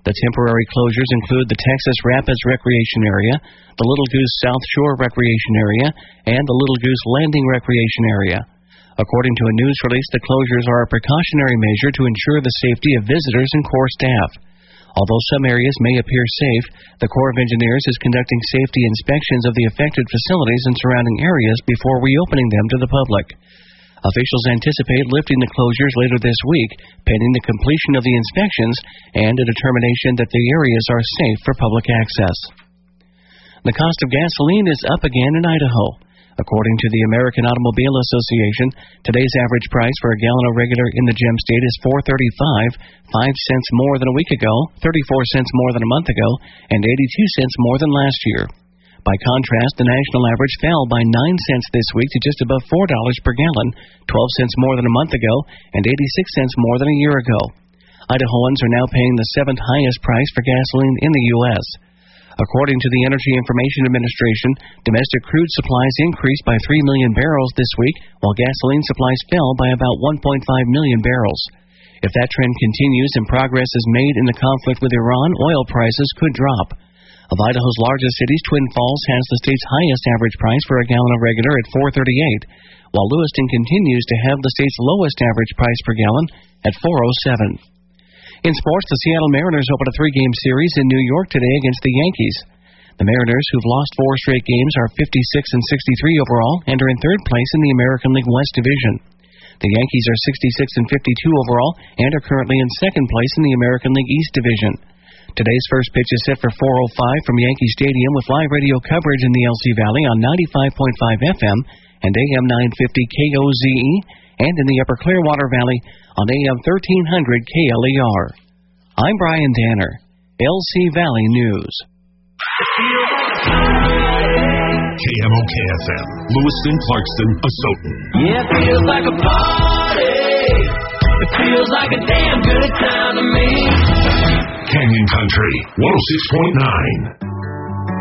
The temporary closures include the Texas Rapids Recreation Area, the Little Goose South Shore Recreation Area, and the Little Goose Landing Recreation Area. According to a news release, the closures are a precautionary measure to ensure the safety of visitors and Corps staff. Although some areas may appear safe, the Corps of Engineers is conducting safety inspections of the affected facilities and surrounding areas before reopening them to the public. Officials anticipate lifting the closures later this week, pending the completion of the inspections and a determination that the areas are safe for public access. The cost of gasoline is up again in Idaho. According to the American Automobile Association, today's average price for a gallon of regular in the Gem State is $4.35, 5 cents more than a week ago, 34 cents more than a month ago, and 82 cents more than last year. By contrast, the national average fell by 9 cents this week to just above $4 per gallon, 12 cents more than a month ago, and 86 cents more than a year ago. Idahoans are now paying the 7th highest price for gasoline in the U.S. According to the Energy Information Administration, domestic crude supplies increased by 3 million barrels this week, while gasoline supplies fell by about 1.5 million barrels. If that trend continues and progress is made in the conflict with Iran, oil prices could drop. Of Idaho's largest cities, Twin Falls has the state's highest average price for a gallon of regular at $4.38, while Lewiston continues to have the state's lowest average price per gallon at $4.07. In sports, the Seattle Mariners opened a 3-game series in New York today against the Yankees. The Mariners, who've lost 4 straight games, are 56 and 63 overall and are in 3rd place in the American League West Division. The Yankees are 66 and 52 overall and are currently in 2nd place in the American League East Division. Today's first pitch is set for 4:05 from Yankee Stadium with live radio coverage in the LC Valley on 95.5 FM and AM 950 KOZE and in the Upper Clearwater Valley on AM 1300 KLER. I'm Brian Danner, LC Valley News. KMOK-FM, Lewiston, Clarkston, Asotin. Yeah, it feels like a party. It feels like a damn good time to me. Canyon Country, 106.9.